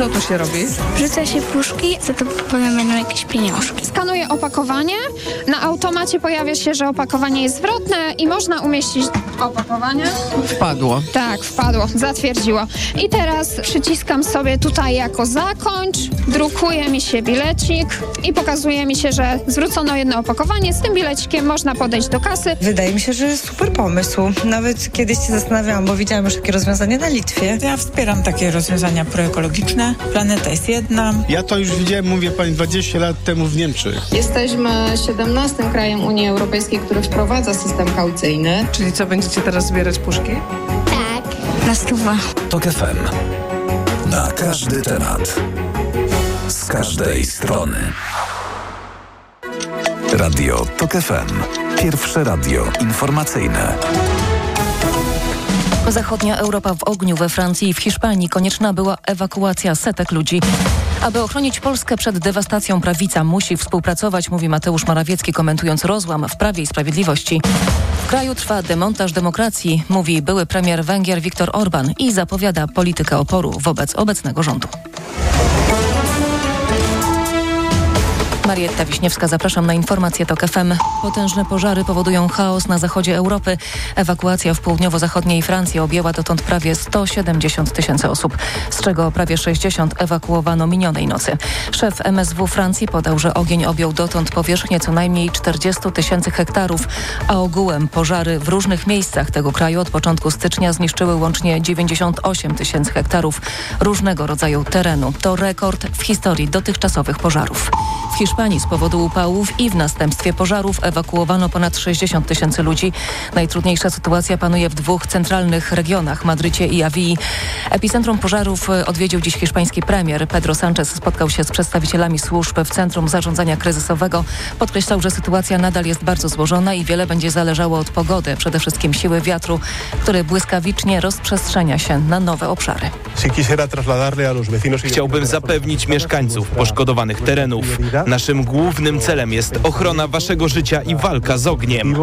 Co tu się robi? Wrzuca się puszki, za to potem będą jakieś pieniążki. Skanuję opakowanie. Na automacie pojawia się, że opakowanie jest zwrotne i można umieścić opakowanie. Wpadło. Tak, wpadło, zatwierdziło. I teraz przyciskam sobie tutaj jako zakończ, drukuje mi się bilecik i pokazuje mi się, że zwrócono jedno opakowanie. Z tym bilecikiem można podejść do kasy. Wydaje mi się, że super pomysł. Nawet kiedyś się zastanawiałam, bo widziałam już takie rozwiązanie na Litwie. Ja wspieram takie rozwiązania proekologiczne. Planeta jest jedna. Ja to już widziałem, mówię pani, 20 lat temu w Niemczech. Jesteśmy 17 krajem Unii Europejskiej, który wprowadza system kaucyjny. Czyli co, będziecie teraz zbierać puszki? Tak. Na 100. TOK FM. Na każdy temat. Z każdej strony. Radio TOK FM. Pierwsze radio informacyjne. Zachodnia Europa w ogniu. We Francji i w Hiszpanii konieczna była ewakuacja setek ludzi. Aby ochronić Polskę przed dewastacją, prawica musi współpracować, mówi Mateusz Morawiecki, komentując rozłam w Prawie i Sprawiedliwości. W kraju trwa demontaż demokracji, mówi były premier Węgier Viktor Orbán i zapowiada politykę oporu wobec obecnego rządu. Marietta Wiśniewska, zapraszam na informacje TOK FM. Potężne pożary powodują chaos na zachodzie Europy. Ewakuacja w południowo-zachodniej Francji objęła dotąd prawie 170 000 osób, z czego prawie 60 ewakuowano minionej nocy. Szef MSW Francji podał, że ogień objął dotąd powierzchnię co najmniej 40 000 hektarów, a ogółem pożary w różnych miejscach tego kraju od początku stycznia zniszczyły łącznie 98 000 hektarów różnego rodzaju terenu. To rekord w historii dotychczasowych pożarów. W Hiszpanii z powodu upałów i w następstwie pożarów ewakuowano ponad 60 000 ludzi. Najtrudniejsza sytuacja panuje w dwóch centralnych regionach, Madrycie i Awii. Epicentrum pożarów odwiedził dziś hiszpański premier. Pedro Sánchez spotkał się z przedstawicielami służb w Centrum Zarządzania Kryzysowego. Podkreślał, że sytuacja nadal jest bardzo złożona i wiele będzie zależało od pogody, przede wszystkim siły wiatru, który błyskawicznie rozprzestrzenia się na nowe obszary. Chciałbym zapewnić mieszkańców poszkodowanych terenów. Naszym głównym celem jest ochrona waszego życia i walka z ogniem.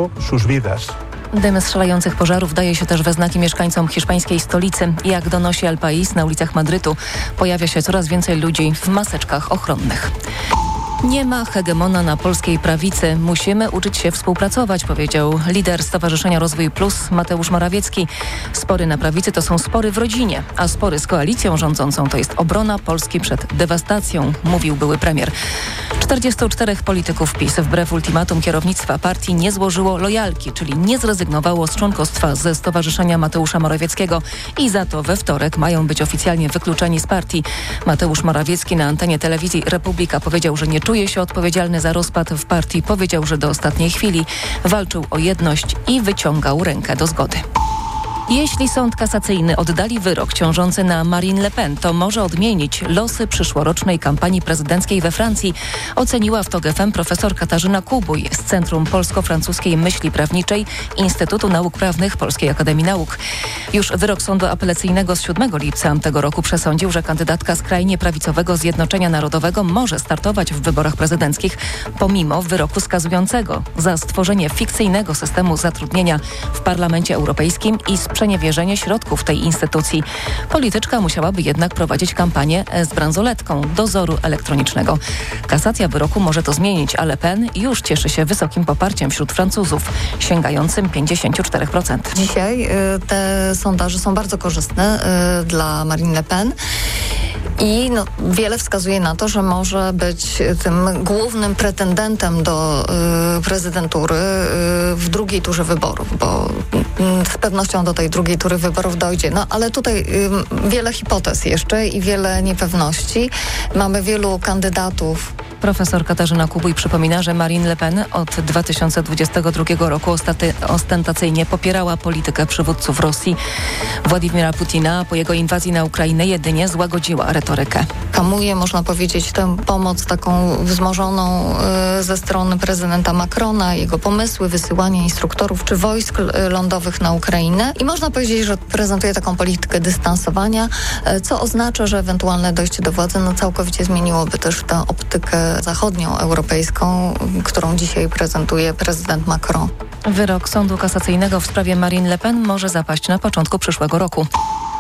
Dym strzelających pożarów daje się też we znaki mieszkańcom hiszpańskiej stolicy. Jak donosi El País, na ulicach Madrytu pojawia się coraz więcej ludzi w maseczkach ochronnych. Nie ma hegemona na polskiej prawicy. Musimy uczyć się współpracować, powiedział lider Stowarzyszenia Rozwój Plus Mateusz Morawiecki. Spory na prawicy to są spory w rodzinie, a spory z koalicją rządzącą to jest obrona Polski przed dewastacją, mówił były premier. 44 polityków PiS wbrew ultimatum kierownictwa partii nie złożyło lojalki, czyli nie zrezygnowało z członkostwa ze Stowarzyszenia Mateusza Morawieckiego i za to we wtorek mają być oficjalnie wykluczeni z partii. Mateusz Morawiecki na antenie telewizji Republika powiedział, że nie czuje się odpowiedzialny za rozpad w partii. Powiedział, że do ostatniej chwili walczył o jedność i wyciągał rękę do zgody. Jeśli sąd kasacyjny oddali wyrok ciążący na Marine Le Pen, to może odmienić losy przyszłorocznej kampanii prezydenckiej we Francji, oceniła w TOK FM profesor Katarzyna Kubuj z Centrum Polsko-Francuskiej Myśli Prawniczej Instytutu Nauk Prawnych Polskiej Akademii Nauk. Już wyrok sądu apelacyjnego z 7 lipca tego roku przesądził, że kandydatka skrajnie prawicowego Zjednoczenia Narodowego może startować w wyborach prezydenckich pomimo wyroku skazującego za stworzenie fikcyjnego systemu zatrudnienia w Parlamencie Europejskim i sprzeniewierzenie środków tej instytucji. Polityczka musiałaby jednak prowadzić kampanię z bransoletką dozoru elektronicznego. Kasacja wyroku może to zmienić, a Le Pen już cieszy się wysokim poparciem wśród Francuzów, sięgającym 54%. Dzisiaj te sondaże są bardzo korzystne dla Marine Le Pen. I wiele wskazuje na to, że może być tym głównym pretendentem do prezydentury w drugiej turze wyborów, bo z pewnością do tej drugiej tury wyborów dojdzie. Ale tutaj wiele hipotez jeszcze i wiele niepewności. Mamy wielu kandydatów. Profesor Katarzyna Kubuj przypomina, że Marine Le Pen od 2022 roku ostentacyjnie popierała politykę przywódców Rosji Władimira Putina, a po jego inwazji na Ukrainę jedynie złagodziła retorykę. Hamuje, można powiedzieć, tę pomoc taką wzmożoną ze strony prezydenta Macrona, jego pomysły, wysyłanie instruktorów czy wojsk lądowych na Ukrainę. I można powiedzieć, że prezentuje taką politykę dystansowania, co oznacza, że ewentualne dojście do władzy całkowicie zmieniłoby też tę optykę zachodnią, europejską, którą dzisiaj prezentuje prezydent Macron. Wyrok Sądu Kasacyjnego w sprawie Marine Le Pen może zapaść na początku przyszłego roku.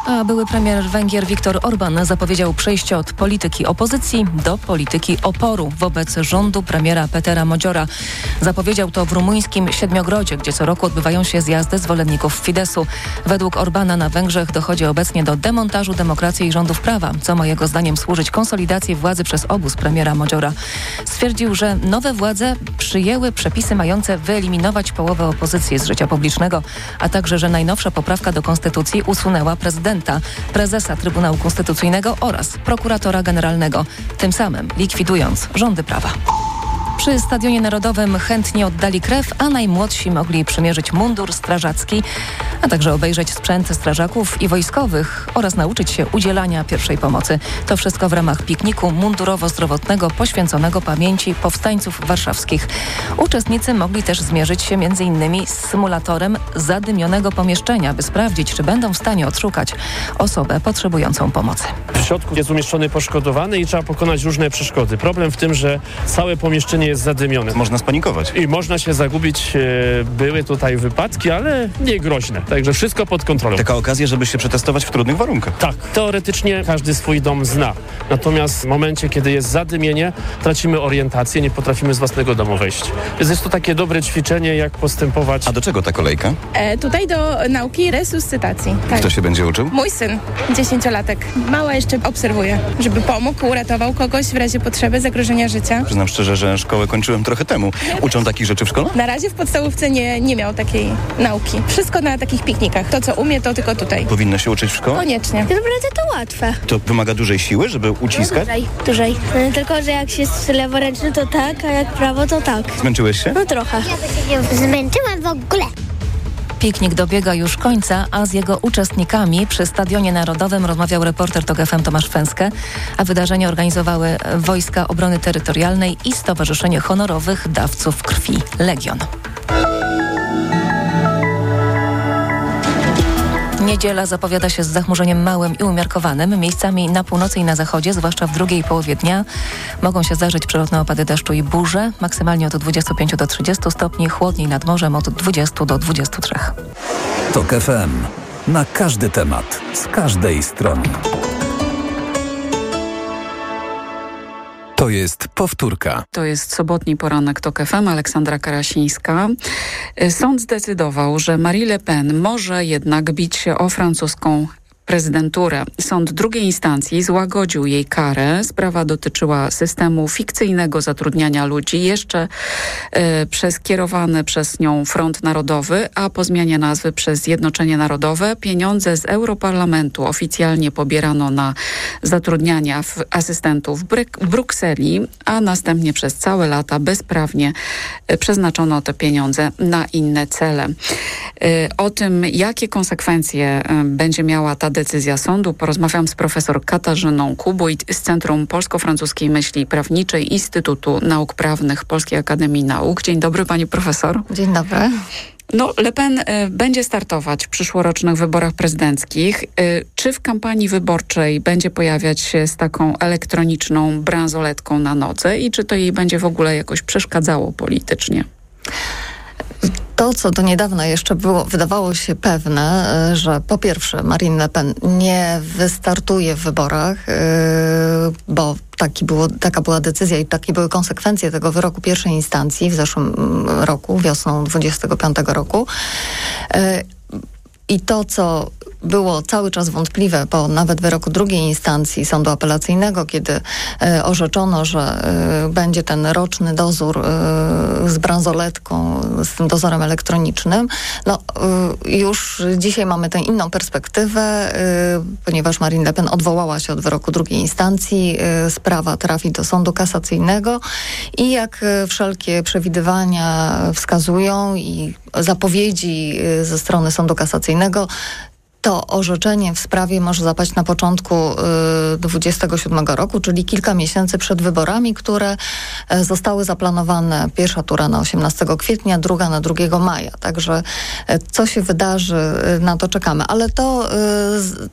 A były premier Węgier Viktor Orbán zapowiedział przejście od polityki opozycji do polityki oporu wobec rządu premiera Petera Modziora. Zapowiedział to w rumuńskim Siedmiogrodzie, gdzie co roku odbywają się zjazdy zwolenników Fidesu. Według Orbána na Węgrzech dochodzi obecnie do demontażu demokracji i rządów prawa, co ma jego zdaniem służyć konsolidacji władzy przez obóz premiera Modziora. Stwierdził, że nowe władze przyjęły przepisy mające wyeliminować połowę opozycji z życia publicznego, a także, że najnowsza poprawka do konstytucji usunęła prezydenta, prezesa Trybunału Konstytucyjnego oraz prokuratora generalnego, tym samym likwidując rządy prawa. Przy Stadionie Narodowym chętnie oddali krew, a najmłodsi mogli przymierzyć mundur strażacki, a także obejrzeć sprzęt strażaków i wojskowych oraz nauczyć się udzielania pierwszej pomocy. To wszystko w ramach pikniku mundurowo-zdrowotnego poświęconego pamięci powstańców warszawskich. Uczestnicy mogli też zmierzyć się m.in. z symulatorem zadymionego pomieszczenia, by sprawdzić, czy będą w stanie odszukać osobę potrzebującą pomocy. W środku jest umieszczony poszkodowany i trzeba pokonać różne przeszkody. Problem w tym, że całe pomieszczenie jest zadymione. Można spanikować. I można się zagubić. Były tutaj wypadki, ale nie groźne. Także wszystko pod kontrolą. Taka okazja, żeby się przetestować w trudnych warunkach. Tak. Teoretycznie każdy swój dom zna. Natomiast w momencie, kiedy jest zadymienie, tracimy orientację, nie potrafimy z własnego domu wejść. Więc jest to takie dobre ćwiczenie, jak postępować. A do czego ta kolejka? Tutaj do nauki resuscytacji. Tak. Kto się będzie uczył? Mój syn, 10-latek. Mała jeszcze obserwuje, żeby pomógł, uratował kogoś w razie potrzeby, zagrożenia życia. Przyznam szczerze, że szkołę kończyłem trochę temu. Uczą takich rzeczy w szkole? Na razie w podstawówce nie miał takiej nauki. Wszystko na takich piknikach. To, co umie, to tylko tutaj. Powinno się uczyć w szkole? Koniecznie. To naprawdę to łatwe. To wymaga dużej siły, żeby uciskać? Dużej. Tylko, że jak się jest leworęczny, to tak, a jak prawo, to tak. Zmęczyłeś się? No trochę. Ja się nie zmęczyłam w ogóle. Piknik dobiega już końca, a z jego uczestnikami przy Stadionie Narodowym rozmawiał reporter TOK FM Tomasz Fęskę, a wydarzenie organizowały Wojska Obrony Terytorialnej i Stowarzyszenie Honorowych Dawców Krwi Legion. Niedziela zapowiada się z zachmurzeniem małym i umiarkowanym. Miejscami na północy i na zachodzie, zwłaszcza w drugiej połowie dnia, mogą się zdarzyć przelotne opady deszczu i burze. Maksymalnie od 25 do 30 stopni, chłodniej nad morzem od 20 do 23. TOK FM. Na każdy temat, z każdej strony. To jest powtórka. To jest sobotni poranek TOK FM, Aleksandra Karasińska. Sąd zdecydował, że Marine Le Pen może jednak bić się o francuską prezydenturę. Sąd drugiej instancji złagodził jej karę. Sprawa dotyczyła systemu fikcyjnego zatrudniania ludzi, jeszcze skierowany przez nią Front Narodowy, a po zmianie nazwy przez Zjednoczenie Narodowe pieniądze z Europarlamentu oficjalnie pobierano na zatrudnianie asystentów w Brukseli, a następnie przez całe lata bezprawnie przeznaczono te pieniądze na inne cele. O tym, jakie konsekwencje będzie miała ta decyzja sądu, porozmawiam z profesor Katarzyną Kubujt z Centrum Polsko-Francuskiej Myśli Prawniczej Instytutu Nauk Prawnych Polskiej Akademii Nauk. Dzień dobry, pani profesor. Dzień dobry. No, Le Pen będzie startować w przyszłorocznych wyborach prezydenckich. Czy w kampanii wyborczej będzie pojawiać się z taką elektroniczną bransoletką na nodze i czy to jej będzie w ogóle jakoś przeszkadzało politycznie? To, co do niedawna jeszcze wydawało się pewne, że po pierwsze Marine Le Pen nie wystartuje w wyborach, bo taka była decyzja i takie były konsekwencje tego wyroku pierwszej instancji w zeszłym roku, wiosną 25 roku. I to, co było cały czas wątpliwe po nawet wyroku drugiej instancji Sądu Apelacyjnego, kiedy orzeczono, że będzie ten roczny dozór z bransoletką, z tym dozorem elektronicznym. No, już dzisiaj mamy tę inną perspektywę, ponieważ Marine Le Pen odwołała się od wyroku drugiej instancji. Sprawa trafi do Sądu Kasacyjnego i jak wszelkie przewidywania wskazują i zapowiedzi ze strony Sądu Kasacyjnego, to orzeczenie w sprawie może zapaść na początku 27 roku, czyli kilka miesięcy przed wyborami, które zostały zaplanowane. Pierwsza tura na 18 kwietnia, druga na 2 maja. Także co się wydarzy, na to czekamy. Ale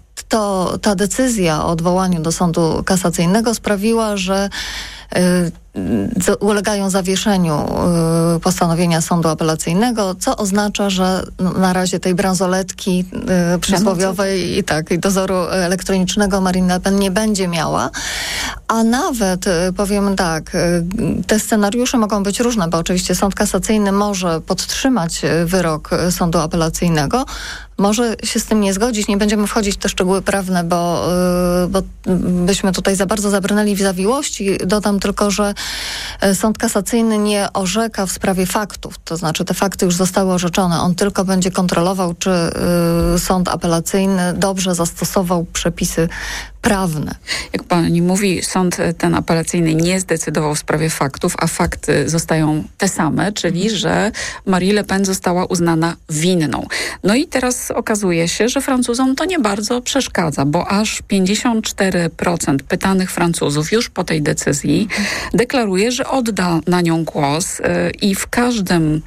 ta decyzja o odwołaniu do Sądu Kasacyjnego sprawiła, że ulegają zawieszeniu postanowienia sądu apelacyjnego, co oznacza, że na razie tej bransoletki przysłowiowej i dozoru elektronicznego Marine Le Pen nie będzie miała. A nawet, powiem tak, te scenariusze mogą być różne, bo oczywiście sąd kasacyjny może podtrzymać wyrok sądu apelacyjnego, może się z tym nie zgodzić. Nie będziemy wchodzić w te szczegóły prawne, bo byśmy tutaj za bardzo zabrnęli w zawiłości. Dodam tylko, że sąd kasacyjny nie orzeka w sprawie faktów. To znaczy te fakty już zostały orzeczone. On tylko będzie kontrolował, czy sąd apelacyjny dobrze zastosował przepisy prawne. Jak pani mówi, sąd ten apelacyjny nie zdecydował w sprawie faktów, a fakty zostają te same, czyli że Marine Le Pen została uznana winną. No i teraz okazuje się, że Francuzom to nie bardzo przeszkadza, bo aż 54% pytanych Francuzów już po tej decyzji deklaruje, że odda na nią głos i w każdym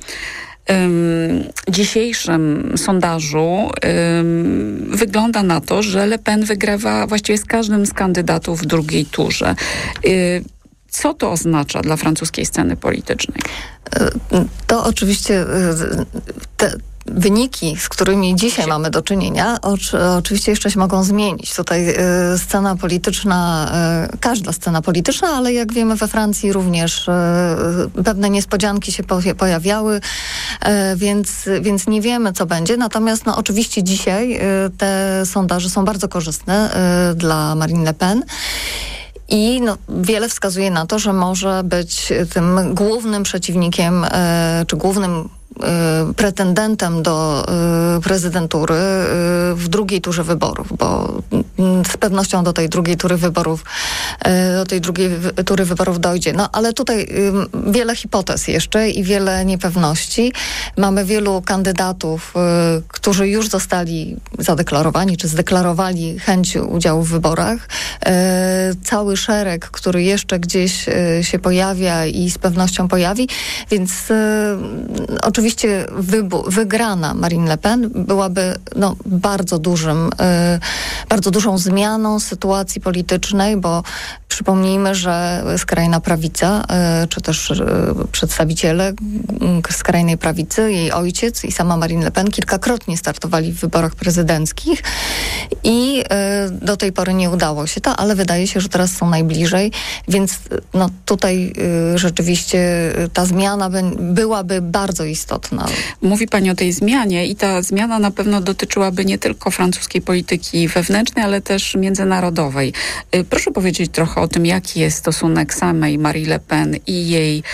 dzisiejszym sondażu wygląda na to, że Le Pen wygrywa właściwie z każdym z kandydatów w drugiej turze. Co to oznacza dla francuskiej sceny politycznej? To oczywiście wyniki, z którymi dzisiaj mamy do czynienia, oczywiście jeszcze się mogą zmienić. Tutaj scena polityczna, każda scena polityczna, ale jak wiemy we Francji również pewne niespodzianki się pojawiały, więc nie wiemy, co będzie. Natomiast oczywiście dzisiaj te sondaże są bardzo korzystne dla Marine Le Pen. I wiele wskazuje na to, że może być tym głównym przeciwnikiem, czy głównym pretendentem do prezydentury w drugiej turze wyborów, bo z pewnością do tej drugiej tury wyborów dojdzie. Ale tutaj wiele hipotez jeszcze i wiele niepewności. Mamy wielu kandydatów, którzy już zostali zadeklarowani, czy zdeklarowali chęć udziału w wyborach. Cały szereg, który jeszcze gdzieś się pojawia i z pewnością pojawi, więc oczywiście wygrana Marine Le Pen byłaby bardzo dużą zmianą sytuacji politycznej, bo przypomnijmy, że skrajna prawica, czy też przedstawiciele skrajnej prawicy, jej ojciec i sama Marine Le Pen kilkakrotnie startowali w wyborach prezydenckich i do tej pory nie udało się to, ale wydaje się, że teraz są najbliżej, więc tutaj rzeczywiście ta zmiana byłaby bardzo istotna. Mówi pani o tej zmianie i ta zmiana na pewno dotyczyłaby nie tylko francuskiej polityki wewnętrznej, ale też międzynarodowej. Proszę powiedzieć trochę o tym, jaki jest stosunek samej Marine Le Pen i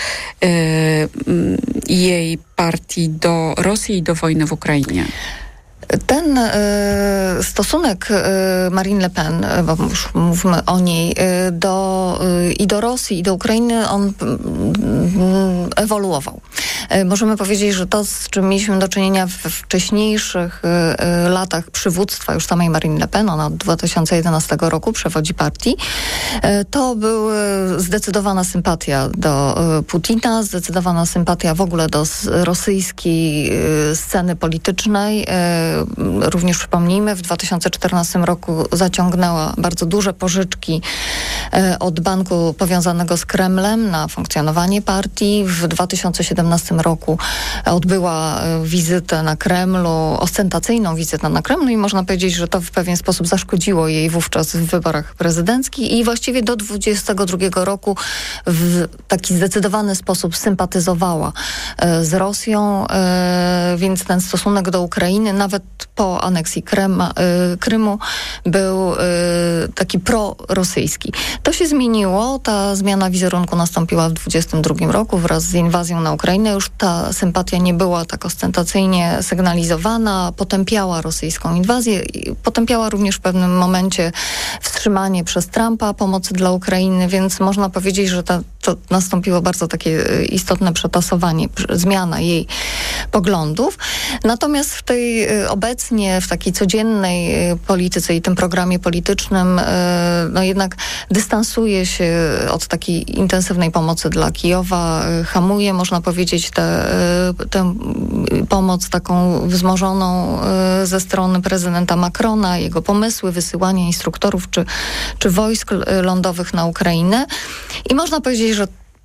jej partii do Rosji i do wojny w Ukrainie. Ten stosunek Marine Le Pen, bo już mówimy o niej, i do Rosji, i do Ukrainy, on ewoluował. Możemy powiedzieć, że to, z czym mieliśmy do czynienia w wcześniejszych latach przywództwa już samej Marine Le Pen, ona od 2011 roku przewodzi partii, to była zdecydowana sympatia do Putina, zdecydowana sympatia w ogóle do rosyjskiej sceny politycznej. Również przypomnijmy, w 2014 roku zaciągnęła bardzo duże pożyczki od banku powiązanego z Kremlem na funkcjonowanie partii. W 2017 roku odbyła wizytę na Kremlu, ostentacyjną wizytę na Kremlu i można powiedzieć, że to w pewien sposób zaszkodziło jej wówczas w wyborach prezydenckich i właściwie do 2022 roku w taki zdecydowany sposób sympatyzowała z Rosją, więc ten stosunek do Ukrainy nawet po aneksji Krymu był taki prorosyjski. To się zmieniło, ta zmiana wizerunku nastąpiła w 2022 roku wraz z inwazją na Ukrainę. Już ta sympatia nie była tak ostentacyjnie sygnalizowana, potępiała rosyjską inwazję i potępiała również w pewnym momencie wstrzymanie przez Trumpa pomocy dla Ukrainy, więc można powiedzieć, że to nastąpiło bardzo takie istotne przetasowanie, zmiana jej poglądów. Natomiast w tej obecnie, w takiej codziennej polityce i tym programie politycznym jednak dystansuje się od takiej intensywnej pomocy dla Kijowa, hamuje, można powiedzieć, tę pomoc taką wzmożoną ze strony prezydenta Macrona, jego pomysły, wysyłanie instruktorów czy wojsk lądowych na Ukrainę. I można powiedzieć, że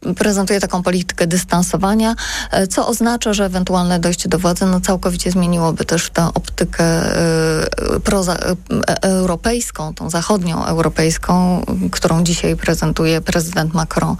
prezentuje taką politykę dystansowania, co oznacza, że ewentualne dojście do władzy całkowicie zmieniłoby też tę optykę europejską, tą zachodnią europejską, którą dzisiaj prezentuje prezydent Macron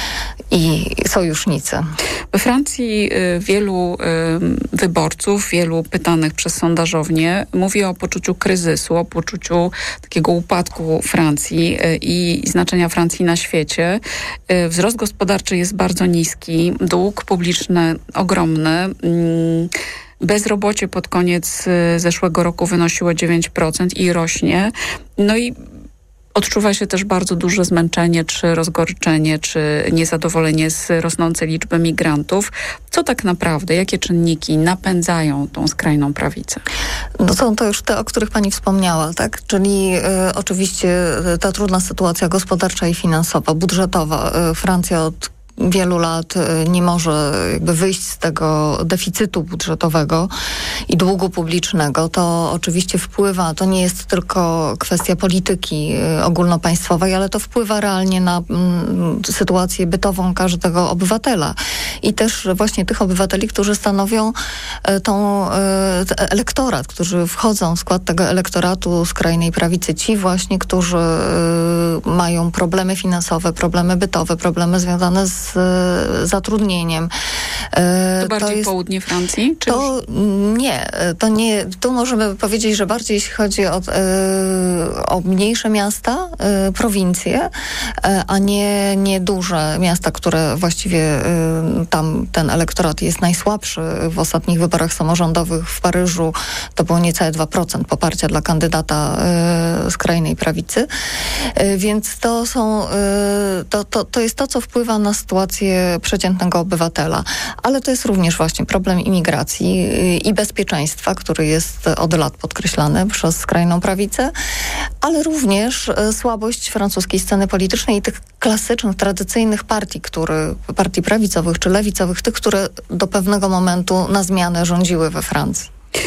i sojusznicy. We Francji wielu wyborców, wielu pytanych przez sondażownie mówi o poczuciu kryzysu, o poczuciu takiego upadku Francji i znaczenia Francji na świecie. Wzrost gospodarczy jest bardzo niski, dług publiczny ogromny. Bezrobocie pod koniec zeszłego roku wynosiło 9% i rośnie. No i odczuwa się też bardzo duże zmęczenie, czy rozgorczenie, czy niezadowolenie z rosnącej liczby migrantów. Co tak naprawdę, jakie czynniki napędzają tą skrajną prawicę? No są to już te, o których pani wspomniała, tak? Czyli oczywiście ta trudna sytuacja gospodarcza i finansowa, budżetowa. Francja od wielu lat nie może jakby wyjść z tego deficytu budżetowego i długu publicznego. To oczywiście wpływa, to nie jest tylko kwestia polityki ogólnopaństwowej, ale to wpływa realnie na sytuację bytową każdego obywatela. I też właśnie tych obywateli, którzy stanowią elektorat, którzy wchodzą w skład tego elektoratu skrajnej prawicy. Ci właśnie, którzy mają problemy finansowe, problemy bytowe, problemy związane z zatrudnieniem. To bardziej południe Francji? Czy nie. Tu możemy powiedzieć, że bardziej jeśli chodzi o mniejsze miasta, prowincje, a nie duże miasta, które właściwie tam ten elektorat jest najsłabszy. W ostatnich wyborach samorządowych w Paryżu to było niecałe 2% poparcia dla kandydata skrajnej prawicy. Więc to jest to, co wpływa na sytuację przeciętnego obywatela. Ale to jest również właśnie problem imigracji i bezpieczeństwa, który jest od lat podkreślany przez skrajną prawicę, ale również słabość francuskiej sceny politycznej i tych klasycznych, tradycyjnych partii prawicowych czy lewicowych, tych, które do pewnego momentu na zmianę rządziły we Francji.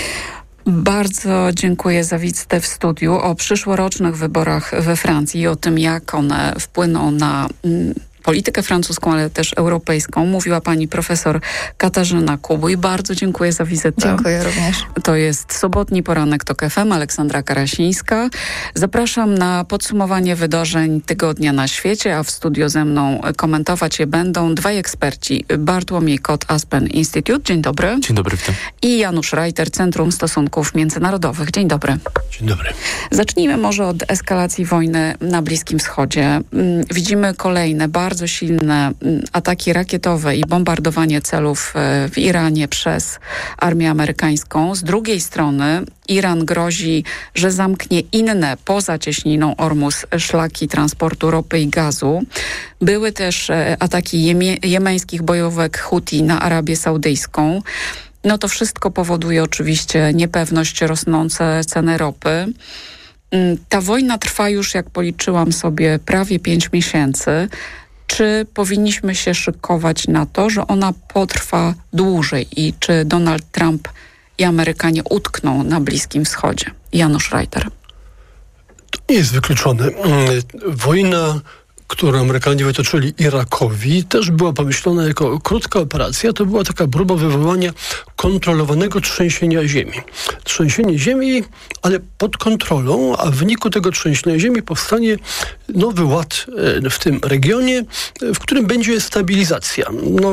Bardzo dziękuję za wizytę w studiu. O przyszłorocznych wyborach we Francji i o tym, jak one wpłyną na politykę francuską, ale też europejską. Mówiła pani profesor Katarzyna Kubuj. Bardzo dziękuję za wizytę. Dziękuję również. To jest sobotni poranek TOK FM, Aleksandra Karasińska. Zapraszam na podsumowanie wydarzeń tygodnia na świecie, a w studio ze mną komentować je będą dwaj eksperci. Bartłomiej Kot, Aspen Institute. Dzień dobry. Dzień dobry, witam. I Janusz Reiter, Centrum Stosunków Międzynarodowych. Dzień dobry. Dzień dobry. Zacznijmy może od eskalacji wojny na Bliskim Wschodzie. Widzimy kolejne bardzo silne ataki rakietowe i bombardowanie celów w Iranie przez armię amerykańską. Z drugiej strony Iran grozi, że zamknie inne poza cieśniną Ormus szlaki transportu ropy i gazu. Były też ataki jemeńskich bojówek Huti na Arabię Saudyjską. No to wszystko powoduje oczywiście niepewność, rosnące ceny ropy. Ta wojna trwa już, jak policzyłam sobie, prawie 5 miesięcy. Czy powinniśmy się szykować na to, że ona potrwa dłużej i czy Donald Trump i Amerykanie utkną na Bliskim Wschodzie? Janusz Reiter. To nie jest wykluczone. Wojna, którą Amerykanie wytoczyli Irakowi, też była pomyślana jako krótka operacja. To była taka próba wywołania kontrolowanego trzęsienia ziemi. Trzęsienie ziemi, ale pod kontrolą, a w wyniku tego trzęsienia ziemi powstanie nowy ład w tym regionie, w którym będzie stabilizacja.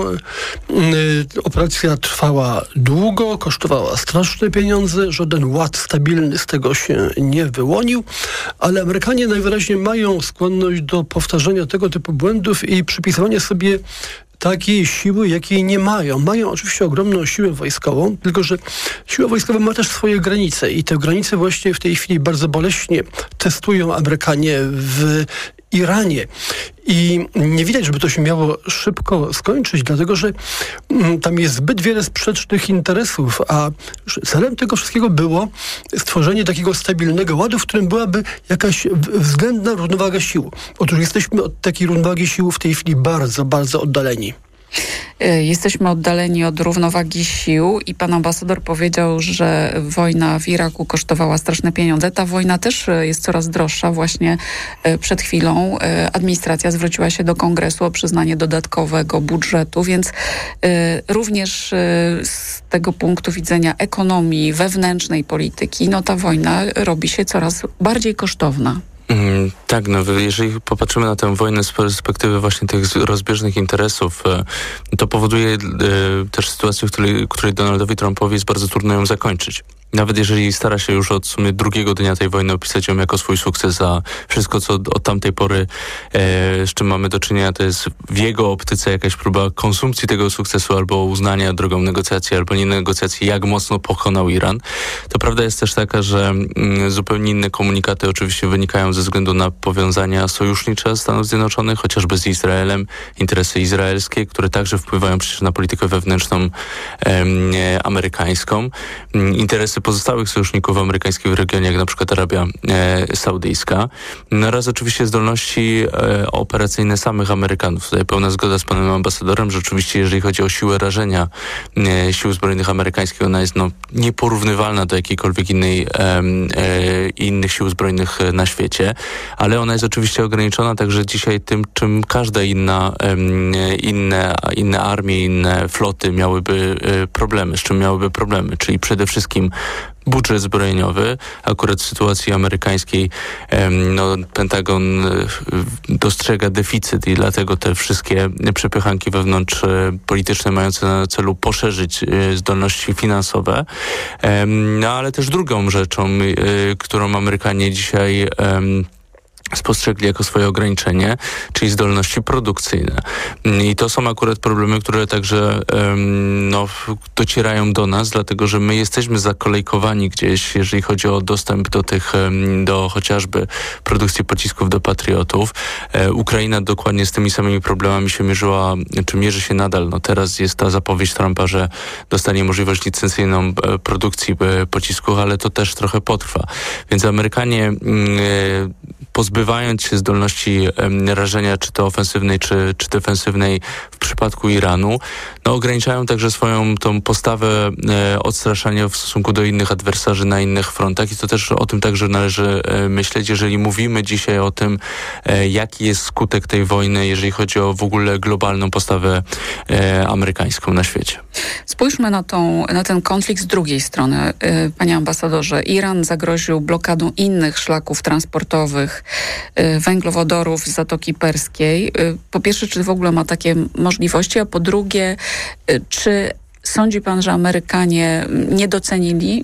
Operacja trwała długo, kosztowała straszne pieniądze, żaden ład stabilny z tego się nie wyłonił, ale Amerykanie najwyraźniej mają skłonność do powtarzania tego typu błędów i przypisywania sobie takiej siły, jakiej nie mają. Mają oczywiście ogromną siłę wojskową, tylko że siła wojskowa ma też swoje granice i te granice właśnie w tej chwili bardzo boleśnie testują Amerykanie w Iranie. I nie widać, żeby to się miało szybko skończyć, dlatego że tam jest zbyt wiele sprzecznych interesów, a celem tego wszystkiego było stworzenie takiego stabilnego ładu, w którym byłaby jakaś względna równowaga sił. Otóż jesteśmy od takiej równowagi sił w tej chwili bardzo, bardzo oddaleni. Jesteśmy oddaleni od równowagi sił i pan ambasador powiedział, że wojna w Iraku kosztowała straszne pieniądze. Ta wojna też jest coraz droższa. Właśnie przed chwilą administracja zwróciła się do Kongresu o przyznanie dodatkowego budżetu, więc również z tego punktu widzenia ekonomii, wewnętrznej polityki, ta wojna robi się coraz bardziej kosztowna. Tak, jeżeli popatrzymy na tę wojnę z perspektywy właśnie tych rozbieżnych interesów, to powoduje też sytuację, w której Donaldowi Trumpowi jest bardzo trudno ją zakończyć. Nawet jeżeli stara się już od sumie drugiego dnia tej wojny opisać ją jako swój sukces, a wszystko, co od tamtej pory, z czym mamy do czynienia, to jest w jego optyce jakaś próba konsumpcji tego sukcesu albo uznania drogą negocjacji, albo nie negocjacji, jak mocno pokonał Iran. To prawda jest też taka, że zupełnie inne komunikaty oczywiście wynikają ze względu na powiązania sojusznicze Stanów Zjednoczonych, chociażby z Izraelem, interesy izraelskie, które także wpływają przecież na politykę wewnętrzną amerykańską, interesy pozostałych sojuszników amerykańskich w regionie, jak na przykład Arabia Saudyjska. Oraz oczywiście zdolności operacyjne samych Amerykanów. Tutaj pełna zgoda z panem ambasadorem, że oczywiście jeżeli chodzi o siłę rażenia sił zbrojnych amerykańskich, ona jest nieporównywalna do jakiejkolwiek innych sił zbrojnych na świecie, ale ona jest oczywiście ograniczona także dzisiaj tym, czym każda inne armie, inne floty miałyby problemy, czyli przede wszystkim budżet zbrojeniowy. Akurat w sytuacji amerykańskiej Pentagon dostrzega deficyt i dlatego te wszystkie przepychanki wewnątrz polityczne mające na celu poszerzyć zdolności finansowe. Ale też drugą rzeczą, którą Amerykanie dzisiaj spostrzegli jako swoje ograniczenie, czyli zdolności produkcyjne. I to są akurat problemy, które także docierają do nas, dlatego że my jesteśmy zakolejkowani gdzieś, jeżeli chodzi o dostęp do chociażby produkcji pocisków do Patriotów. Ukraina dokładnie z tymi samymi problemami się mierzyła, czy mierzy się nadal. Teraz jest ta zapowiedź Trumpa, że dostanie możliwość licencyjną produkcji pocisków, ale to też trochę potrwa. Więc Amerykanie pozbywając się zdolności rażenia, czy to ofensywnej, czy defensywnej w przypadku Iranu, ograniczają także swoją tą postawę odstraszania w stosunku do innych adwersarzy na innych frontach i to też o tym także należy myśleć, jeżeli mówimy dzisiaj o tym, jaki jest skutek tej wojny, jeżeli chodzi o w ogóle globalną postawę amerykańską na świecie. Spójrzmy na ten konflikt z drugiej strony. Panie ambasadorze, Iran zagroził blokadą innych szlaków transportowych, węglowodorów z Zatoki Perskiej. Po pierwsze, czy w ogóle ma takie możliwości, a po drugie, czy sądzi pan, że Amerykanie nie docenili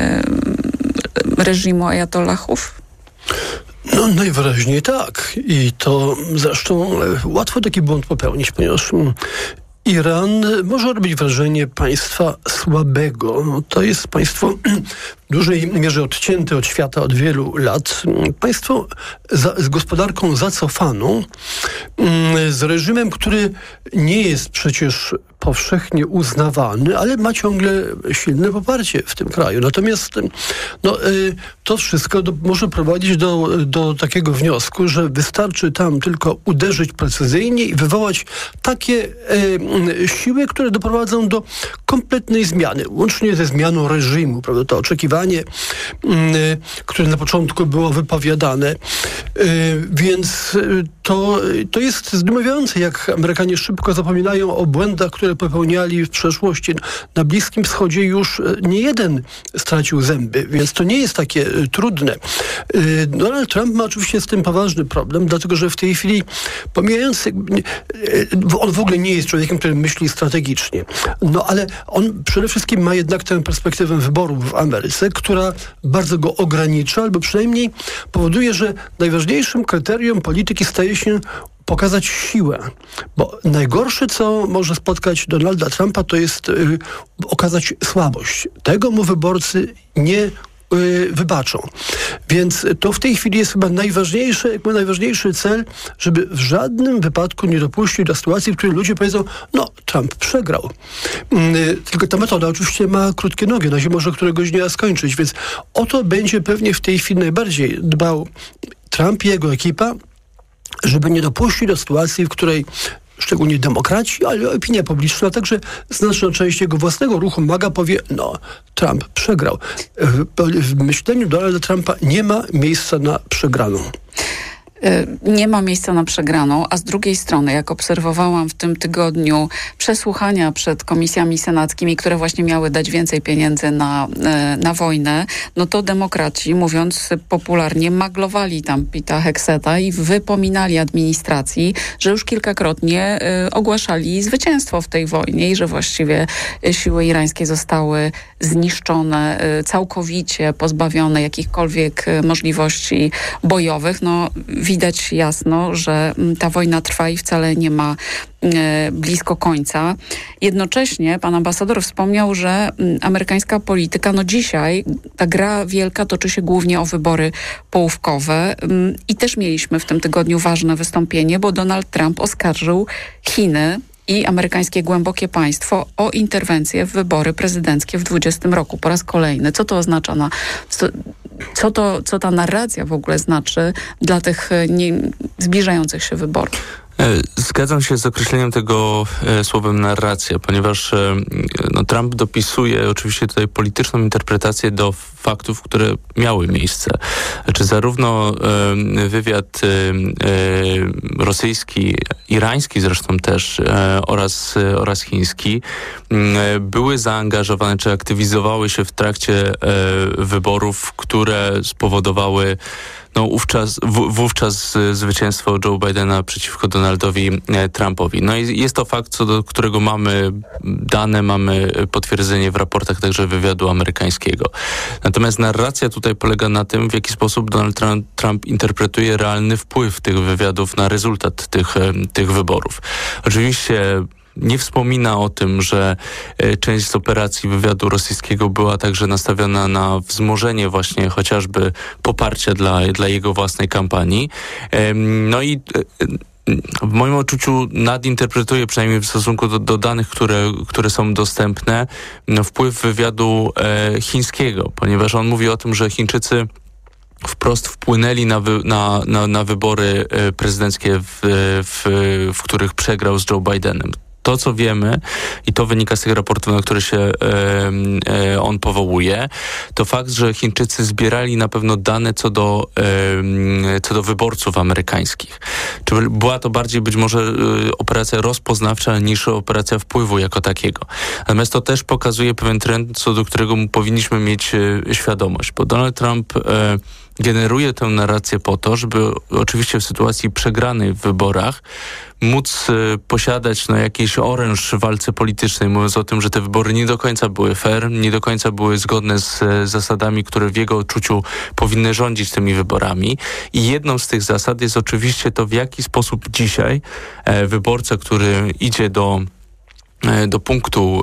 reżimu ajatollahów? Najwyraźniej tak. I to zresztą łatwo taki błąd popełnić, ponieważ Iran może robić wrażenie państwa słabego. To jest państwo w dużej mierze odcięte od świata od wielu lat. Państwo z gospodarką zacofaną, z reżimem, który nie jest przecież powszechnie uznawany, ale ma ciągle silne poparcie w tym kraju. Natomiast to wszystko może prowadzić do takiego wniosku, że wystarczy tam tylko uderzyć precyzyjnie i wywołać takie siły, które doprowadzą do kompletnej zmiany, łącznie ze zmianą reżimu, prawda? To oczekiwanie, które na początku było wypowiadane. Więc to jest zdumiewające, jak Amerykanie szybko zapominają o błędach, które popełniali w przeszłości. Na Bliskim Wschodzie już nie jeden stracił zęby, więc to nie jest takie trudne. Donald Trump ma oczywiście z tym poważny problem, dlatego że w tej chwili, pomijając, on w ogóle nie jest człowiekiem, który myśli strategicznie. Ale on przede wszystkim ma jednak tę perspektywę wyborów w Ameryce, która bardzo go ogranicza, albo przynajmniej powoduje, że najważniejszym kryterium polityki staje się pokazać siłę. Bo najgorsze, co może spotkać Donalda Trumpa, to jest okazać słabość. Tego mu wyborcy nie wybaczą. Więc to w tej chwili jest chyba najważniejszy cel, żeby w żadnym wypadku nie dopuścić do sytuacji, w której ludzie powiedzą, Trump przegrał. Tylko ta metoda oczywiście ma krótkie nogi, ona się może któregoś dnia skończyć, więc o to będzie pewnie w tej chwili najbardziej dbał Trump i jego ekipa, żeby nie dopuścić do sytuacji, w której szczególnie demokraci, ale opinia publiczna, a także znaczna część jego własnego ruchu MAGA powie, Trump przegrał. W myśleniu Donalda Trumpa nie ma miejsca na przegraną. Nie ma miejsca na przegraną, a z drugiej strony, jak obserwowałam w tym tygodniu przesłuchania przed komisjami senackimi, które właśnie miały dać więcej pieniędzy na wojnę, to demokraci, mówiąc popularnie, maglowali tam Pita Hegseta i wypominali administracji, że już kilkakrotnie ogłaszali zwycięstwo w tej wojnie i że właściwie siły irańskie zostały zniszczone, całkowicie pozbawione jakichkolwiek możliwości bojowych. Widać jasno, że ta wojna trwa i wcale nie ma blisko końca. Jednocześnie pan ambasador wspomniał, że amerykańska polityka, dzisiaj ta gra wielka toczy się głównie o wybory połówkowe i też mieliśmy w tym tygodniu ważne wystąpienie, bo Donald Trump oskarżył Chiny i amerykańskie głębokie państwo o interwencję w wybory prezydenckie w 2020 roku. Po raz kolejny. Co to oznacza? Co ta narracja w ogóle znaczy dla tych zbliżających się wyborów? Zgadzam się z określeniem tego słowem narracja, ponieważ Trump dopisuje oczywiście tutaj polityczną interpretację do faktów, które miały miejsce. Znaczy zarówno wywiad rosyjski, irański zresztą też oraz chiński były zaangażowane czy aktywizowały się w trakcie wyborów, które spowodowały wówczas zwycięstwo Joe Bidena przeciwko Donaldowi Trumpowi. I jest to fakt, co do którego mamy dane, mamy potwierdzenie w raportach także wywiadu amerykańskiego. Natomiast narracja tutaj polega na tym, w jaki sposób Donald Trump interpretuje realny wpływ tych wywiadów na rezultat tych wyborów. Oczywiście nie wspomina o tym, że część z operacji wywiadu rosyjskiego była także nastawiona na wzmożenie właśnie chociażby poparcia dla jego własnej kampanii. I w moim odczuciu nadinterpretuje, przynajmniej w stosunku do danych, które są dostępne, wpływ wywiadu chińskiego, ponieważ on mówi o tym, że Chińczycy wprost wpłynęli na wybory prezydenckie, w których przegrał z Joe Bidenem. To, co wiemy, i to wynika z tych raportów, na które się on powołuje, to fakt, że Chińczycy zbierali na pewno dane co do wyborców amerykańskich. Czy była to bardziej być może operacja rozpoznawcza niż operacja wpływu jako takiego. Natomiast to też pokazuje pewien trend, co do którego powinniśmy mieć świadomość, bo Donald Trump generuje tę narrację po to, żeby oczywiście w sytuacji przegranej w wyborach móc posiadać jakiś oręż w walce politycznej, mówiąc o tym, że te wybory nie do końca były fair, nie do końca były zgodne z zasadami, które w jego odczuciu powinny rządzić tymi wyborami. I jedną z tych zasad jest oczywiście to, w jaki sposób dzisiaj wyborca, który idzie do punktu,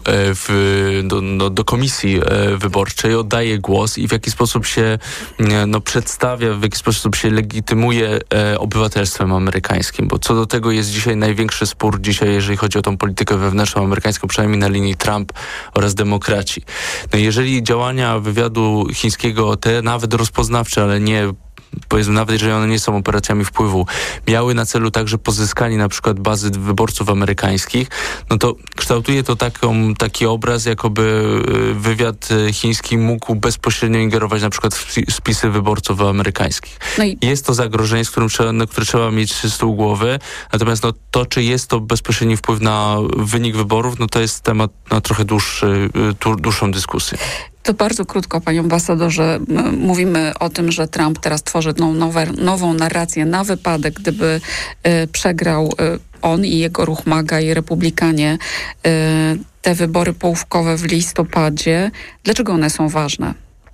do komisji wyborczej, oddaje głos i w jaki sposób się przedstawia, w jaki sposób się legitymuje obywatelstwem amerykańskim, bo co do tego jest dzisiaj największy spór jeżeli chodzi o tą politykę wewnętrzną amerykańską, przynajmniej na linii Trump oraz demokraci. Jeżeli działania wywiadu chińskiego, te nawet rozpoznawcze, ale nie, powiedzmy, nawet jeżeli one nie są operacjami wpływu, miały na celu także pozyskanie na przykład bazy wyborców amerykańskich, to kształtuje to taki obraz, jakoby wywiad chiński mógł bezpośrednio ingerować na przykład w spisy wyborców amerykańskich. Jest to zagrożenie, które trzeba mieć z tyłu głowy, natomiast to, czy jest to bezpośredni wpływ na wynik wyborów, to jest temat na trochę dłuższą dyskusję. To bardzo krótko, panie ambasadorze. Mówimy o tym, że Trump teraz tworzy nową narrację na wypadek, gdyby przegrał on i jego ruch MAGA i Republikanie te wybory połówkowe w listopadzie. Dlaczego one są ważne?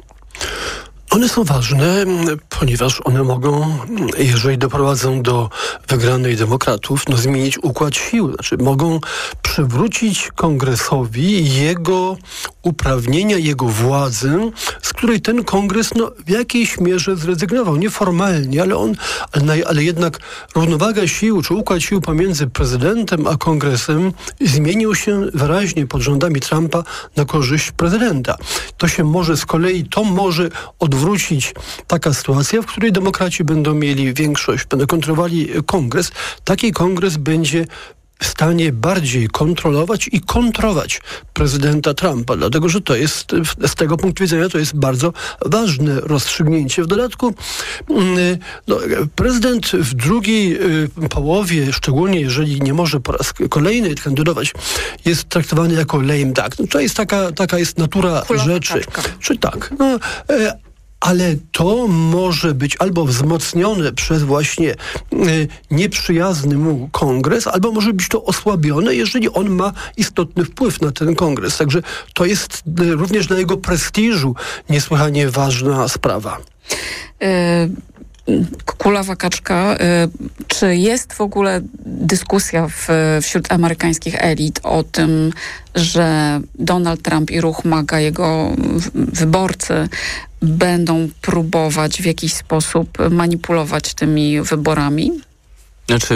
One są ważne, ponieważ one mogą, jeżeli doprowadzą do wygranej demokratów, zmienić układ sił. Znaczy mogą przywrócić Kongresowi jego uprawnienia, jego władzę, z której ten Kongres w jakiejś mierze zrezygnował. Nieformalnie, ale jednak równowaga sił, czy układ sił pomiędzy prezydentem a Kongresem zmienił się wyraźnie pod rządami Trumpa na korzyść prezydenta. To może odwrócić taka sytuacja, w której demokraci będą mieli większość, będą kontrolowali Kongres. Taki Kongres będzie w stanie bardziej kontrolować i kontrować prezydenta Trumpa, dlatego że to jest, z tego punktu widzenia, to jest bardzo ważne rozstrzygnięcie. W dodatku prezydent w drugiej połowie, szczególnie jeżeli nie może po raz kolejny kandydować, jest traktowany jako lame duck. To jest taka jest natura Kulowa rzeczy. kaczka. Czy tak? Ale to może być albo wzmocnione przez właśnie nieprzyjazny mu kongres, albo może być to osłabione, jeżeli on ma istotny wpływ na ten kongres. Także to jest również dla jego prestiżu niesłychanie ważna sprawa. Kulawa kaczka. Czy jest w ogóle dyskusja wśród amerykańskich elit o tym, że Donald Trump i ruch MAGA, jego wyborcy, będą próbować w jakiś sposób manipulować tymi wyborami? Znaczy,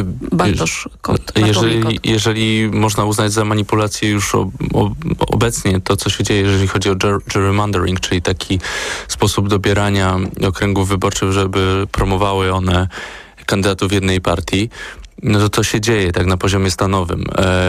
jeżeli można uznać za manipulację już obecnie to, co się dzieje, jeżeli chodzi o gerrymandering, czyli taki sposób dobierania okręgów wyborczych, żeby promowały one kandydatów jednej partii, no to się dzieje tak na poziomie stanowym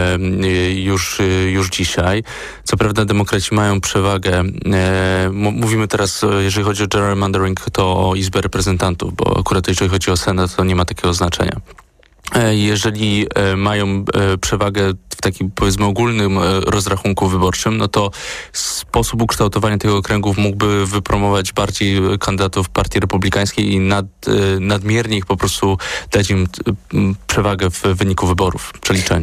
już dzisiaj. Co prawda demokraci mają przewagę. Mówimy teraz, jeżeli chodzi o gerrymandering, to o Izbę Reprezentantów, bo akurat jeżeli chodzi o Senat, to nie ma takiego znaczenia. Jeżeli mają przewagę w takim, powiedzmy, ogólnym rozrachunku wyborczym, no to sposób ukształtowania tych okręgów mógłby wypromować bardziej kandydatów Partii Republikańskiej i nadmiernie ich po prostu dać im przewagę w wyniku wyborów, w przeliczeniu.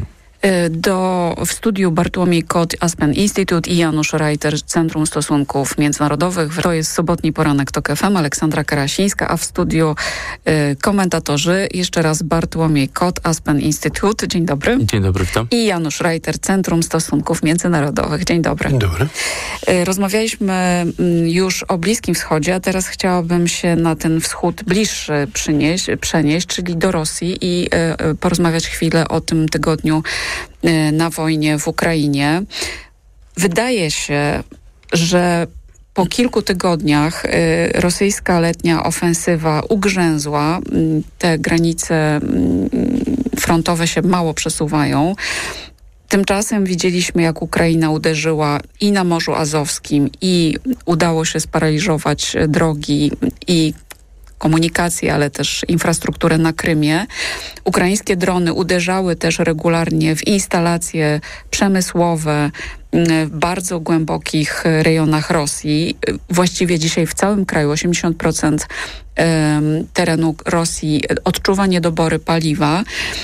W studiu Bartłomiej Kot, Aspen Institute i Janusz Reiter, Centrum Stosunków Międzynarodowych. To jest sobotni poranek TOK FM, Aleksandra Karasińska, a w studiu komentatorzy jeszcze raz Bartłomiej Kot, Aspen Institute. Dzień dobry. Dzień dobry, witam. I Janusz Reiter, Centrum Stosunków Międzynarodowych. Dzień dobry. Dzień dobry. Rozmawialiśmy już o Bliskim Wschodzie, a teraz chciałabym się na ten wschód bliższy przenieść, czyli do Rosji i porozmawiać chwilę o tym tygodniu na wojnie w Ukrainie. Wydaje się, że po kilku tygodniach rosyjska letnia ofensywa ugrzęzła. Te granice frontowe się mało przesuwają. Tymczasem widzieliśmy, jak Ukraina uderzyła i na Morzu Azowskim i udało się sparaliżować drogi i komunikację, ale też infrastrukturę na Krymie. Ukraińskie drony uderzały też regularnie w instalacje przemysłowe w bardzo głębokich rejonach Rosji. Właściwie dzisiaj w całym kraju 80% terenu Rosji odczuwa niedobory paliwa.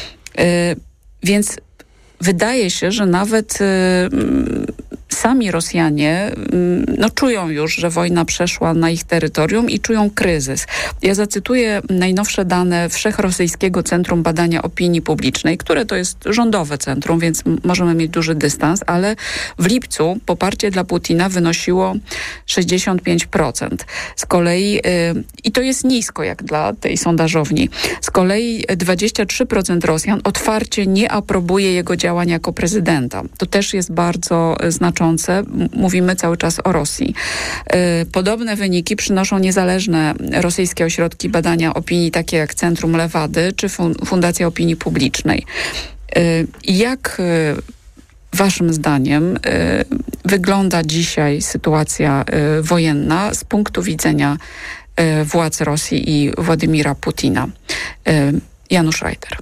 Więc wydaje się, że nawet sami Rosjanie czują już, że wojna przeszła na ich terytorium i czują kryzys. Ja zacytuję najnowsze dane Wszechrosyjskiego Centrum Badania Opinii Publicznej, które to jest rządowe centrum, więc możemy mieć duży dystans, ale w lipcu poparcie dla Putina wynosiło 65%. Z kolei, i to jest nisko jak dla tej sondażowni, z kolei 23% Rosjan otwarcie nie aprobuje jego działań jako prezydenta. To też jest bardzo znaczące. Mówimy cały czas o Rosji. Podobne wyniki przynoszą niezależne rosyjskie ośrodki badania opinii, takie jak Centrum Lewady czy Fundacja Opinii Publicznej. Jak waszym zdaniem wygląda dzisiaj sytuacja wojenna z punktu widzenia władz Rosji i Władimira Putina? Janusz Reiter.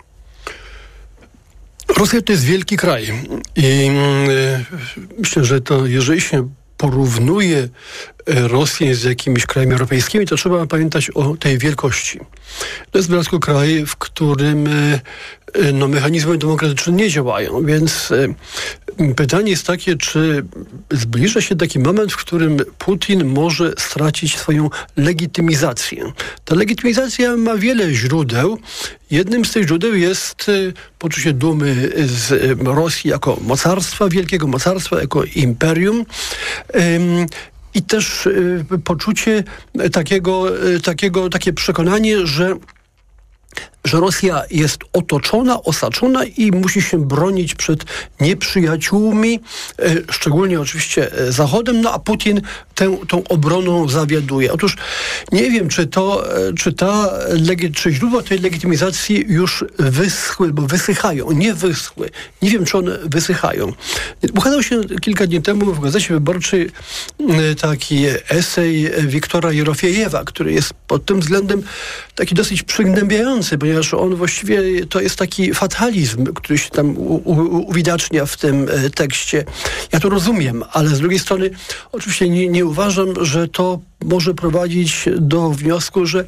Rosja to jest wielki kraj i myślę, że to jeżeli się porównuje Rosję z jakimiś krajami europejskimi, to trzeba pamiętać o tej wielkości. To jest w dodatku kraj, w którym mechanizmy demokratyczne nie działają, więc pytanie jest takie, czy zbliża się taki moment, w którym Putin może stracić swoją legitymizację. Ta legitymizacja ma wiele źródeł. Jednym z tych źródeł jest poczucie dumy z Rosji jako mocarstwa, wielkiego mocarstwa, jako imperium. I też poczucie takie przekonanie, że że Rosja jest otoczona, osaczona i musi się bronić przed nieprzyjaciółmi, szczególnie oczywiście Zachodem, no a Putin tą obroną zawiaduje. Otóż nie wiem, czy źródła tej legitymizacji już wyschły, bo wysychają, nie wyschły. Nie wiem, czy one wysychają. Ukazał się kilka dni temu w Gazecie Wyborczej taki esej Wiktora Jerofiejewa, który jest pod tym względem taki dosyć przygnębiający, ponieważ on właściwie to jest taki fatalizm, który się tam uwidacznia w tym tekście. Ja to rozumiem, ale z drugiej strony oczywiście nie uważam, że to może prowadzić do wniosku, że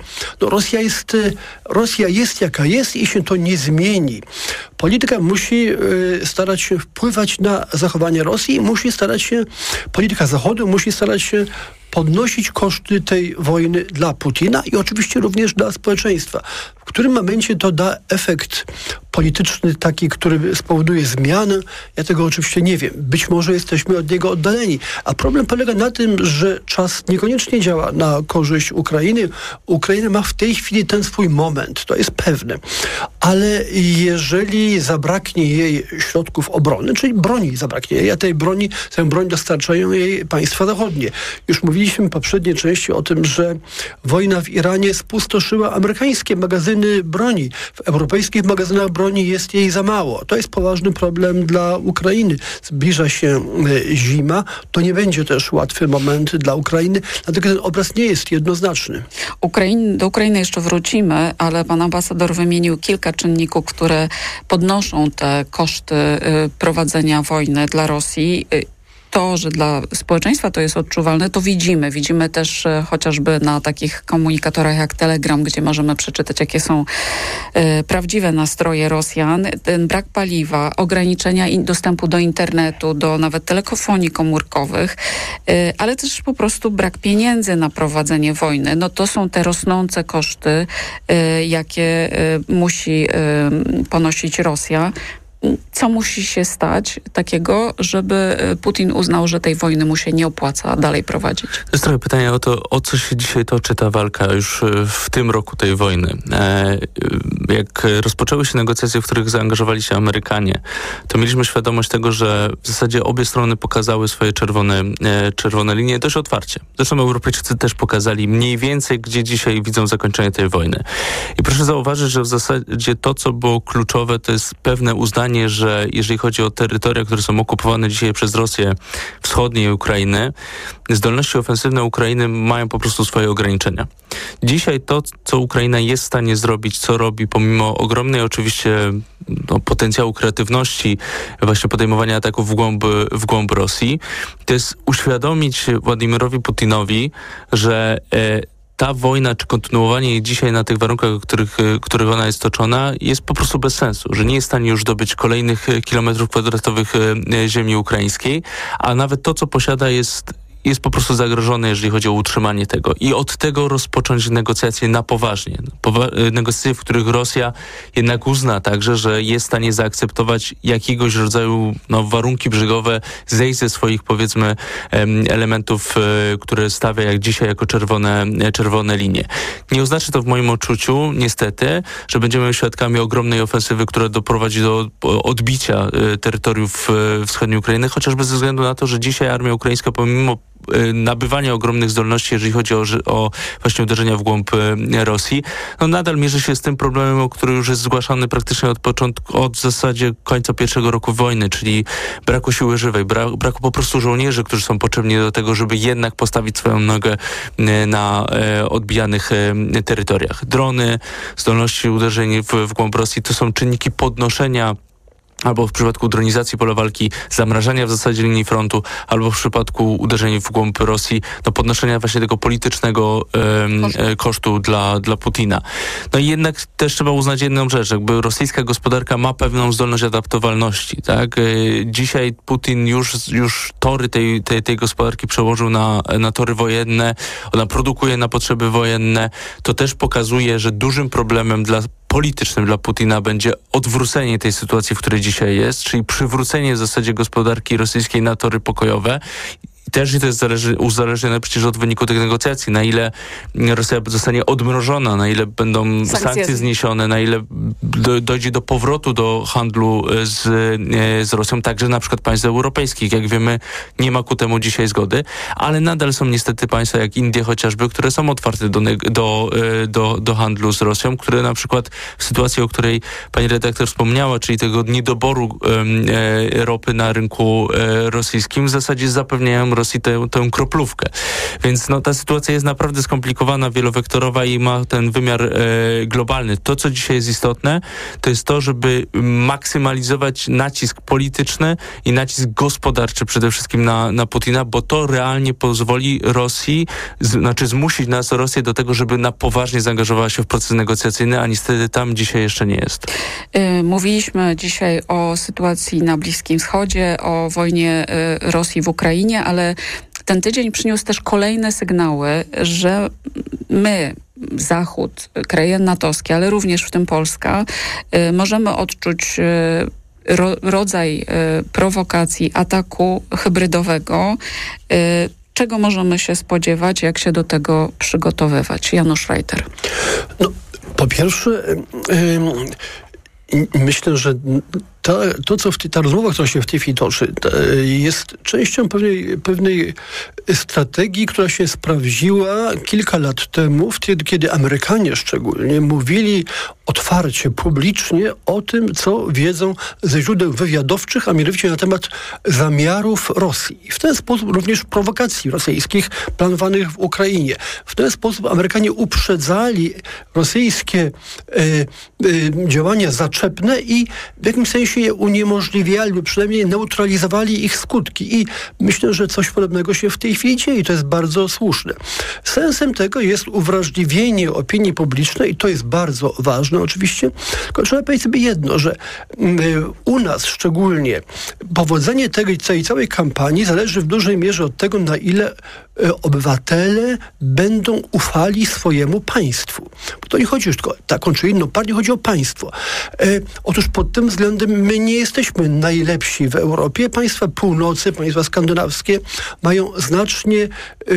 Rosja jest jaka jest i się to nie zmieni. Polityka musi starać się wpływać na zachowanie Rosji, polityka Zachodu musi starać się podnosić koszty tej wojny dla Putina i oczywiście również dla społeczeństwa. W którym momencie to da efekt polityczny taki, który spowoduje zmianę, ja tego oczywiście nie wiem. Być może jesteśmy od niego oddaleni. A problem polega na tym, że czas niekoniecznie działa na korzyść Ukrainy. Ukraina ma w tej chwili ten swój moment, to jest pewne. Ale jeżeli zabraknie jej środków obrony, czyli broni zabraknie jej, a tę broń dostarczają jej państwa zachodnie. Już mówiliśmy w poprzedniej części o tym, że wojna w Iranie spustoszyła amerykańskie magazyny broni. W europejskich magazynach broni jest jej za mało. To jest poważny problem dla Ukrainy. Zbliża się zima. To nie będzie też łatwy moment dla Ukrainy, dlatego ten obraz nie jest jednoznaczny. Do Ukrainy jeszcze wrócimy, ale pan ambasador wymienił kilka czynników, które podnoszą te koszty prowadzenia wojny dla Rosji. To, że dla społeczeństwa to jest odczuwalne, to widzimy. Widzimy też chociażby na takich komunikatorach jak Telegram, gdzie możemy przeczytać, jakie są prawdziwe nastroje Rosjan. Ten brak paliwa, ograniczenia dostępu do internetu, do nawet telefonii komórkowych, ale też po prostu brak pieniędzy na prowadzenie wojny. No to są te rosnące koszty, jakie musi ponosić Rosja. Co musi się stać takiego, żeby Putin uznał, że tej wojny mu się nie opłaca dalej prowadzić? To jest trochę pytanie o to, o co się dzisiaj toczy ta walka już w tym roku tej wojny. Jak rozpoczęły się negocjacje, w których zaangażowali się Amerykanie, to mieliśmy świadomość tego, że w zasadzie obie strony pokazały swoje czerwone linie dość otwarcie. Zresztą Europejczycy też pokazali mniej więcej, gdzie dzisiaj widzą zakończenie tej wojny. I proszę zauważyć, że w zasadzie to, co było kluczowe, to jest pewne uznanie, że jeżeli chodzi o terytoria, które są okupowane dzisiaj przez Rosję wschodniej Ukrainy, zdolności ofensywne Ukrainy mają po prostu swoje ograniczenia. Dzisiaj to, co Ukraina jest w stanie zrobić, co robi, pomimo ogromnej oczywiście potencjału kreatywności, właśnie podejmowania ataków w głąb Rosji, to jest uświadomić Władimirowi Putinowi, że ta wojna, czy kontynuowanie jej dzisiaj na tych warunkach, w których ona jest toczona, jest po prostu bez sensu, że nie jest w stanie już zdobyć kolejnych kilometrów kwadratowych ziemi ukraińskiej, a nawet to, co posiada, jest po prostu zagrożone, jeżeli chodzi o utrzymanie tego. I od tego rozpocząć negocjacje na poważnie. Negocjacje, w których Rosja jednak uzna także, że jest w stanie zaakceptować jakiegoś rodzaju warunki brzegowe, zejść ze swoich, powiedzmy, elementów, które stawia jak dzisiaj jako czerwone linie. Nie oznacza to w moim odczuciu, niestety, że będziemy świadkami ogromnej ofensywy, która doprowadzi do odbicia terytoriów wschodniej Ukrainy, chociażby ze względu na to, że dzisiaj armia ukraińska, pomimo nabywania ogromnych zdolności, jeżeli chodzi o właśnie uderzenia w głąb Rosji, nadal mierzy się z tym problemem, który już jest zgłaszany praktycznie od w zasadzie końca pierwszego roku wojny, czyli braku siły żywej, braku po prostu żołnierzy, którzy są potrzebni do tego, żeby jednak postawić swoją nogę na odbijanych terytoriach. Drony, zdolności uderzeń w głąb Rosji to są czynniki podnoszenia albo w przypadku dronizacji pola walki, zamrażania w zasadzie linii frontu, albo w przypadku uderzeń w głąb Rosji, podnoszenia właśnie tego politycznego kosztu dla Putina. No i jednak też trzeba uznać jedną rzecz, jakby rosyjska gospodarka ma pewną zdolność adaptowalności, tak? Dzisiaj Putin już tory tej gospodarki przełożył na tory wojenne, ona produkuje na potrzeby wojenne. To też pokazuje, że dużym problemem politycznym dla Putina będzie odwrócenie tej sytuacji, w której dzisiaj jest, czyli przywrócenie w zasadzie gospodarki rosyjskiej na tory pokojowe. też to jest uzależnione przecież od wyniku tych negocjacji, na ile Rosja zostanie odmrożona, na ile będą sankcje zniesione, na ile dojdzie do powrotu do handlu z Rosją, także na przykład państw europejskich. Jak wiemy, nie ma ku temu dzisiaj zgody, ale nadal są niestety państwa jak Indie chociażby, które są otwarte do handlu z Rosją, które na przykład w sytuacji, o której pani redaktor wspomniała, czyli tego niedoboru ropy na rynku rosyjskim, w zasadzie zapewniają Rosji tę kroplówkę. Więc ta sytuacja jest naprawdę skomplikowana, wielowektorowa i ma ten wymiar globalny. To, co dzisiaj jest istotne, to jest to, żeby maksymalizować nacisk polityczny i nacisk gospodarczy przede wszystkim na Putina, bo to realnie pozwoli Rosji, zmusić Rosję do tego, żeby na poważnie zaangażowała się w proces negocjacyjny, a niestety tam dzisiaj jeszcze nie jest. Mówiliśmy dzisiaj o sytuacji na Bliskim Wschodzie, o wojnie Rosji w Ukrainie, ale ten tydzień przyniósł też kolejne sygnały, że my, Zachód, kraje natowskie, ale również w tym Polska, możemy odczuć rodzaj prowokacji, ataku hybrydowego. Czego możemy się spodziewać, jak się do tego przygotowywać? Janusz Reiter. Po pierwsze, myślę, że ta rozmowa, która się w tej chwili toczy, jest częścią pewnej strategii, która się sprawdziła kilka lat temu, wtedy, kiedy Amerykanie szczególnie mówili otwarcie, publicznie o tym, co wiedzą ze źródeł wywiadowczych, a mianowicie na temat zamiarów Rosji. I w ten sposób również prowokacji rosyjskich planowanych w Ukrainie. W ten sposób Amerykanie uprzedzali rosyjskie działania zaczepne i w jakimś sensie je uniemożliwiali, lub przynajmniej neutralizowali ich skutki. I myślę, że coś podobnego się w tej chwili dzieje i to jest bardzo słuszne. Sensem tego jest uwrażliwienie opinii publicznej i to jest bardzo ważne oczywiście. Tylko trzeba powiedzieć sobie jedno, że u nas szczególnie powodzenie tej całej kampanii zależy w dużej mierze od tego, na ile obywatele będą ufali swojemu państwu. Bo to nie chodzi już tylko o taką czy inną partię, chodzi o państwo. Otóż pod tym względem my nie jesteśmy najlepsi w Europie. Państwa północy, państwa skandynawskie mają znacznie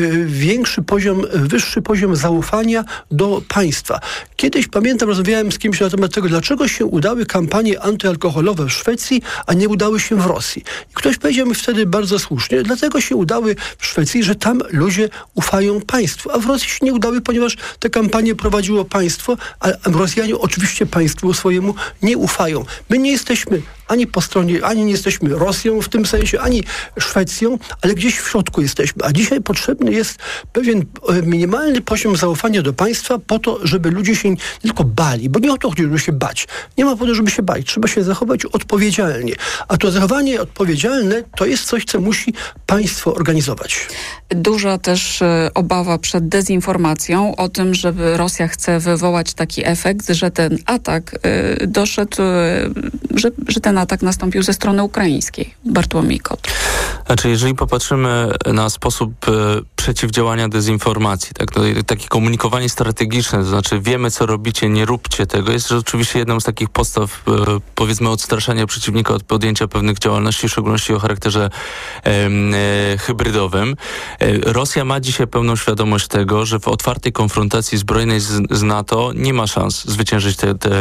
wyższy poziom zaufania do państwa. Kiedyś, pamiętam, rozmawiałem z kimś na temat tego, dlaczego się udały kampanie antyalkoholowe w Szwecji, a nie udały się w Rosji. I ktoś powiedział mi wtedy bardzo słusznie, dlatego się udały w Szwecji, że tam ludzie ufają państwu, a w Rosji się nie udały, ponieważ te kampanie prowadziło państwo, a Rosjanie oczywiście państwu swojemu nie ufają. My nie jesteśmy ani po stronie, ani nie jesteśmy Rosją w tym sensie, ani Szwecją, ale gdzieś w środku jesteśmy. A dzisiaj potrzebny jest pewien minimalny poziom zaufania do państwa po to, żeby ludzie się nie tylko bali, bo nie o to chodzi, żeby się bać. Nie ma powodu, żeby się bać. Trzeba się zachować odpowiedzialnie. A to zachowanie odpowiedzialne to jest coś, co musi państwo organizować. Duża też obawa przed dezinformacją o tym, żeby Rosja chce wywołać taki efekt, że ten atak doszedł, że ten atak nastąpił ze strony ukraińskiej. Bartłomiej Kot. Znaczy, jeżeli popatrzymy na sposób przeciwdziałania dezinformacji, tak, takie komunikowanie strategiczne, to znaczy wiemy, co robicie, nie róbcie tego, jest rzeczywiście jedną z takich podstaw, powiedzmy, odstraszania przeciwnika od podjęcia pewnych działalności, w szczególności o charakterze hybrydowym. Rosja ma dzisiaj pełną świadomość tego, że w otwartej konfrontacji zbrojnej z NATO nie ma szans zwyciężyć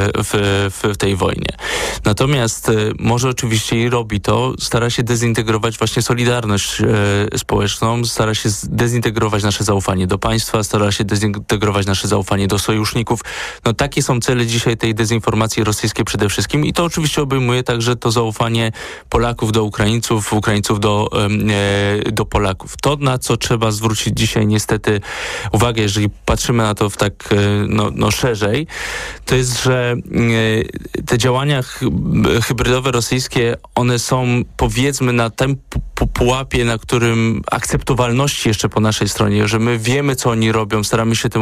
w tej wojnie. Natomiast może oczywiście i robi to, stara się dezintegrować właśnie solidarność społeczną, stara się dezintegrować nasze zaufanie do państwa, stara się dezintegrować nasze zaufanie do sojuszników. Takie są cele dzisiaj tej dezinformacji rosyjskiej przede wszystkim i to oczywiście obejmuje także to zaufanie Polaków do Ukraińców, Ukraińców do Polaków. To, na co trzeba zwrócić dzisiaj niestety uwagę, jeżeli patrzymy na to tak szerzej, to jest, że te działania hybrydowe rosyjskie, one są, powiedzmy, na tym pułapie, na którym akceptowalności jeszcze po naszej stronie, że my wiemy, co oni robią, staramy się tym